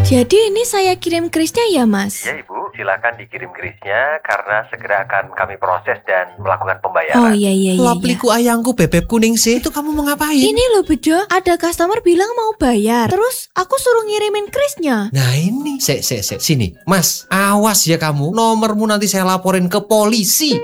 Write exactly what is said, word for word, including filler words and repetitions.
Jadi ini saya kirim krisnya ya, Mas? Iya Ibu, silakan dikirim krisnya karena segera akan kami proses dan melakukan pembayaran. Oh iya iya iya. Lapliku ayangku bebek kuning sih. Itu kamu mau ngapain? Ini loh Bedo, ada customer bilang mau bayar. Terus aku suruh ngirimin krisnya. Nah ini, sek sek sek sini, Mas, awas ya kamu. Nomormu nanti saya laporin ke polisi.